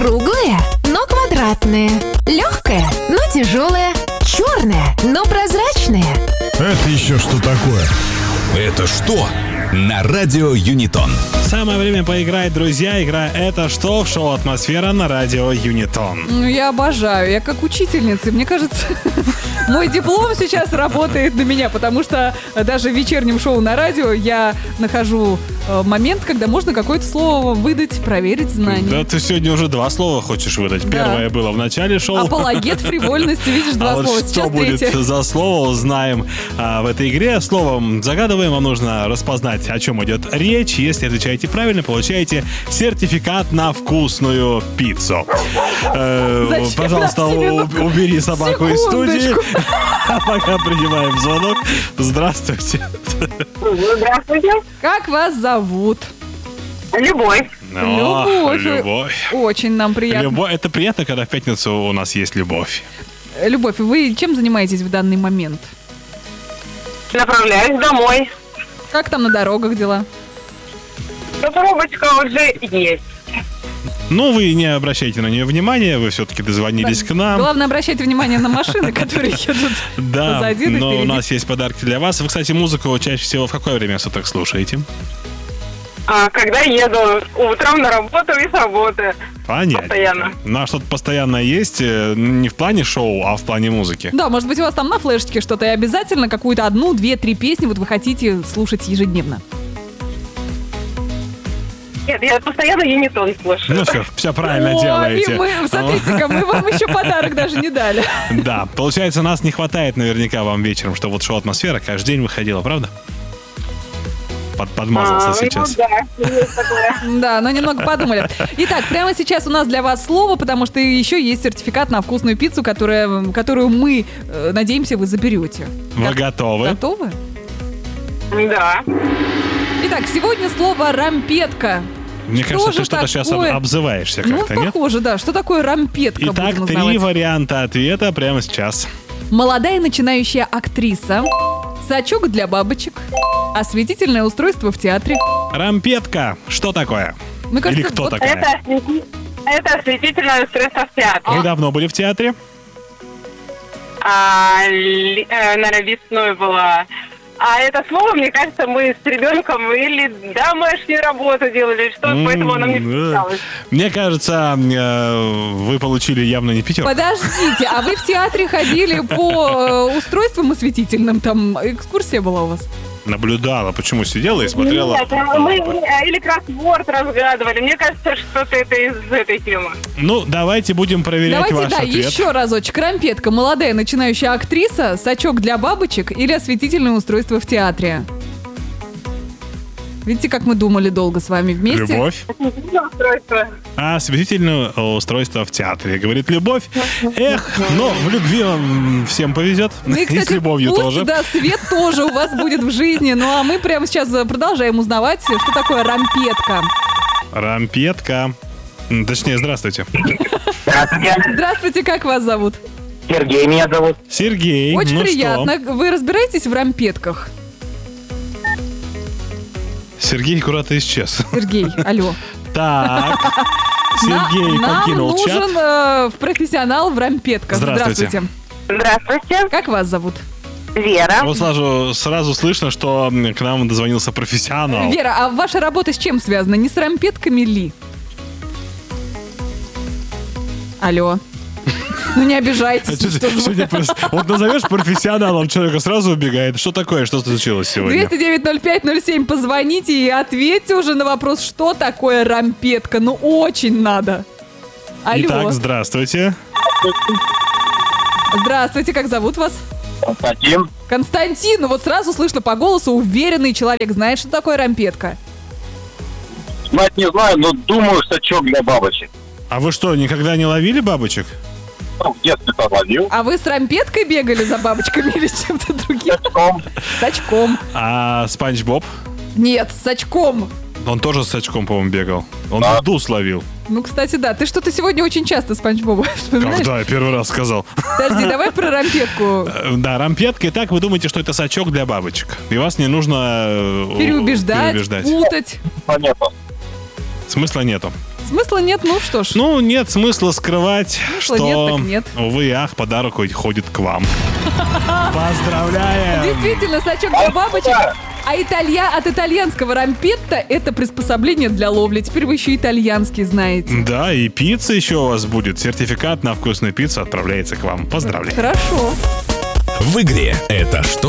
Круглое, но квадратное. Легкое, но тяжелое. Черное, но прозрачное. Это еще что такое? Это что? На радио Юнитон. Самое время поиграть, друзья. Игра «Это что?» в шоу «Атмосфера» на радио Юнитон. Ну, я обожаю. Я как учительница. Мне кажется, мой диплом сейчас работает на меня, потому что даже в вечернем шоу на радио я нахожу момент, когда можно какое-то слово выдать, проверить знания. Да, ты сегодня уже 2 слова хочешь выдать. Да. Первое было в начале шоу. Апологет фривольности, видишь, 2 слова. Вот что Сейчас будет 3. за слово, узнаем в этой игре. Словом загадываем, вам нужно распознать, о чем идет речь. Если отвечаете правильно, получаете сертификат на вкусную пиццу. Пожалуйста, убери собаку из студии. А пока принимаем звонок. Здравствуйте. Здравствуйте. Как вас зовут? Любовь. Любовь. Очень нам приятно. Любовь. Это приятно, когда в пятницу у нас есть любовь. Любовь, вы чем занимаетесь в данный момент? Направляюсь домой. Как там на дорогах дела? Но пробочка уже есть. Ну, вы не обращайте на нее внимания, вы все-таки дозвонились к нам. Главное, обращайте внимание на машины, которые едут Да, позади, но впереди. у нас есть подарки для вас. Вы, кстати, музыку чаще всего в какое время суток слушаете? Когда еду утром на работу и с работы. Понятно. Постоянно. Ну, а что-то постоянно есть, не в плане шоу, а в плане музыки. Да, может быть, у вас там на флешечке что-то, и обязательно какую-то 1, 2, 3 песни вот вы хотите слушать ежедневно. Нет, я постоянно Юнитон слушаю. Ну все правильно О, делаете. и мы, смотрите-ка, мы вам еще подарок даже не дали. Да, получается, нас не хватает наверняка вам вечером, что вот шоу «Атмосфера» каждый день выходила, правда? Подмазался сейчас. Ну, да, есть такое. Да, но немного подумали. Итак, прямо сейчас у нас для вас слово, потому что еще есть сертификат на вкусную пиццу, которую мы, надеемся, вы заберете. Вы готовы? Готовы? Да. Итак, сегодня слово «рампетка». Мне кажется, же ты что-то сейчас такое? обзываешься Ну, как-то, нет? похоже, да. Что такое рампетка? Итак, будем 3 узнавать. варианта ответа прямо сейчас. Молодая начинающая актриса, сачок для бабочек, осветительное устройство в театре. Рампетка. Что такое? Мне кажется, Или кто вот такая? Это осветительное устройство в театре. Вы давно были в театре? Наверное, весной была. А это слово, мне кажется, мы с ребенком или домашнюю работу делали, что поэтому оно мне встречалось. Мне кажется, вы получили явно не 5. Подождите, а вы в театре ходили по устройствам осветительным? Там экскурсия была у вас? Наблюдала, почему сидела и смотрела. Нет, мы или кроссворд разгадывали. Мне кажется, что-то это из этой темы. Ну, давайте будем проверять Давайте, ваш да, ответ. еще разочек. Рампетка, молодая начинающая актриса, сачок для бабочек или осветительное устройство в театре? Видите, как мы думали долго с вами вместе? Любовь. Устройство. А осветительное устройство в театре, говорит Любовь. Эх, но в любви вам всем повезет. Ну и, И кстати, с любовью пусть, тоже. да, свет тоже у вас будет в жизни. Ну а мы прямо сейчас продолжаем узнавать, что такое рампетка. Рампетка. Точнее, здравствуйте. Здравствуйте, как вас зовут? Сергей меня зовут. Сергей. Очень ну приятно. Что? Вы разбираетесь в рампетках? Сергей куда-то исчез. Сергей, алло. Так. Сергей Нам покинул чат. нужен профессионал в рампетках. Здравствуйте. Здравствуйте. Как вас зовут? Вера. Вот сразу слышно, что к нам дозвонился профессионал. Вера, а ваша работа с чем связана? Не с рампетками ли? Алло. Ну не обижайтесь. ну что же вы. Вот назовешь профессионалом человека, сразу убегает. Что такое? Что случилось сегодня? 209-05-07, позвоните и ответьте уже на вопрос, что такое рампетка. Ну очень надо. Алло. Итак, здравствуйте. Здравствуйте, как зовут вас? Константин. Константин, ну вот сразу слышно по голосу, уверенный человек, знает, что такое рампетка. Знать не знаю, но думаю, сачок для бабочек. А вы что, никогда не ловили бабочек? Ну, в детстве подловил. А вы с рампеткой бегали за бабочками или с чем-то другим? Сачком. С очком. А Спанч Боб? Нет, с очком. Он тоже с очком, по-моему, бегал. Он Да. дуду словил. Ну, кстати, да. Ты что-то сегодня очень часто Спанч Боба вспоминаешь? Когда? Я первый раз сказал. Подожди, давай про рампетку. Да, рампетка. Итак, вы думаете, что это сачок для бабочек. И вас не нужно Переубеждать, путать. Понятно. Смысла нету. Смысла нет, ну что ж. Ну, нет смысла скрывать, Смысла что, нет, так нет. увы и ах, подарок ходит к вам. Поздравляем! Действительно, сачок для бабочек. А от итальянского рампетта это приспособление для ловли. Теперь вы еще итальянский знаете. Да, и пицца еще у вас будет. Сертификат на вкусную пиццу отправляется к вам. Поздравляю. Хорошо. В игре «Это что?».